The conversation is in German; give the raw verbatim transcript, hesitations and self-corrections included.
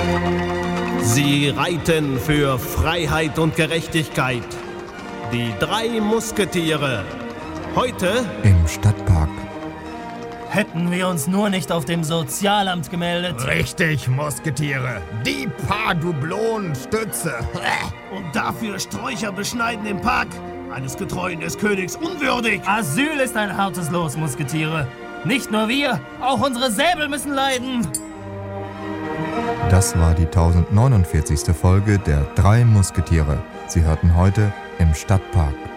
Sie reiten für Freiheit und Gerechtigkeit. Die drei Musketiere. Heute im Stadtpark. Hätten wir uns nur nicht auf dem Sozialamt gemeldet. Richtig, Musketiere. Die paar Dublonenstütze. Und dafür Sträucher beschneiden im Park. Eines Getreuen des Königs unwürdig. Asyl ist ein hartes Los, Musketiere. Nicht nur wir, auch unsere Säbel müssen leiden. Das war die tausendneunundvierzigste Folge der Drei Musketiere. Sie hörten heute im Stadtpark.